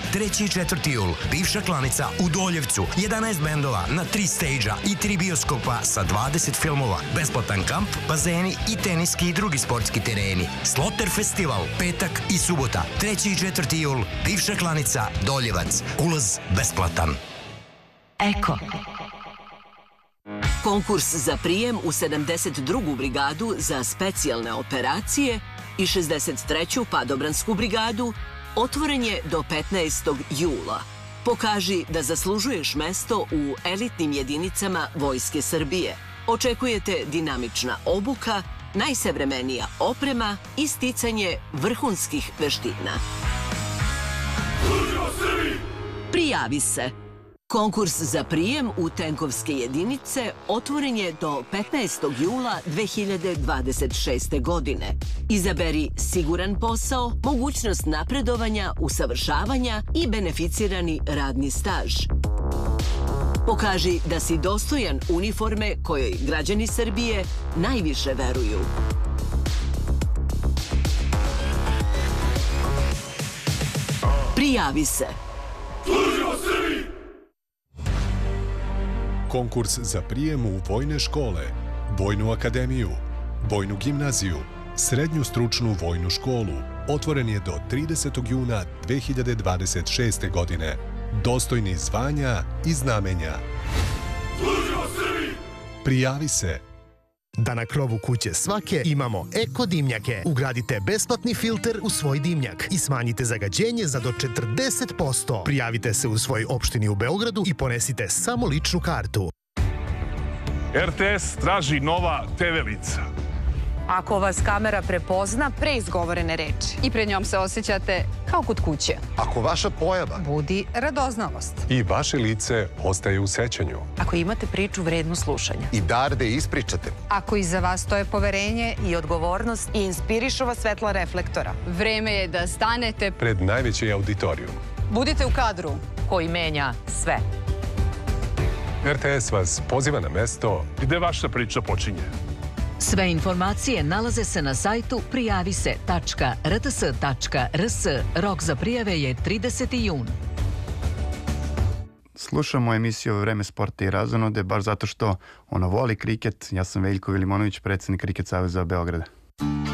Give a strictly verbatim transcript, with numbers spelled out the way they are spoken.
treći i četvrti jul, bivša klanica u Doljevcu, jedanaest bendova na tri stejđa i tri bioskopa sa dvadeset filmova, besplatan kamp, bazeni i teniski i drugi sportski tereni. Sloter festival, petak i subota, treći i četvrti jul, bivša klanica Doljevac, ulaz besplatan. Eko. Konkurs za prijem u sedamdeset drugu brigadu za specijalne operacije i šezdeset treću padobransku brigadu otvoren je do petnaestog jula. Pokaži da zaslužuješ mesto u elitnim jedinicama Vojske Srbije. Očekujete dinamična obuka, najsavremenija oprema i sticanje vrhunskih veština. Prijavi se! Konkurs za prijem u tenkovske jedinice otvoren je do petnaestog jula dve hiljade dvadeset šeste. godine. Izaberi siguran posao, mogućnost napredovanja, usavršavanja i beneficirani radni staž. Pokaži da si dostojan uniforme kojoj građani Srbije najviše veruju. Prijavi se! Služimo Srbiji! Konkurs za prijem u vojne škole, Vojnu akademiju, Vojnu gimnaziju, Srednju stručnu vojnu školu otvoren je do tridesetog juna dve hiljade dvadeset šeste. godine. Dostojni zvanja i znamenja. Služimo Srbiji! Prijavi se! Da na krovu kuće svake imamo eko dimnjake. Ugradite besplatni filter u svoj dimnjak i smanjite zagađenje za do četrdeset posto. Prijavite se u svojoj opštini u Beogradu i ponesite samo ličnu kartu. R T S traži nova te ve lica. Ako vas kamera prepozna pre izgovorene reči i pred njom se osjećate kao kod kuće. Ako vaša pojava budi radoznalost i vaše lice ostaje u sećanju. Ako imate priču vrednu slušanja i dar da ispričate. Ako iza vas stoje poverenje i odgovornost i inspirišu vas svetla reflektora. Vreme je da stanete pred najveći auditorijum. Budite u kadru koji menja sve. R T S vas poziva na mesto gde vaša priča počinje. Sve informacije nalaze se na sajtu prijavise tačka r t s tačka r s. Rok za prijave je trideseti jun. Slušamo emisiju Vreme sporta i razonode, baš zato što ono voli kriket. Ja sam Veljko Vilimonović, predsjednik Kriket saveza Beograda.